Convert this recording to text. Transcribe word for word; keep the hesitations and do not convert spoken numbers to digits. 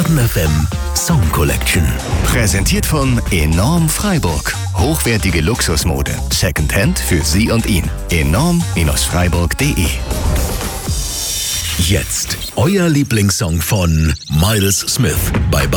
Baden F M Song Collection. Präsentiert von Enorm Freiburg. Hochwertige Luxusmode. Secondhand für Sie und ihn. enorm Freiburg punkt de. Jetzt euer Lieblingssong von Miles Smith bei Baden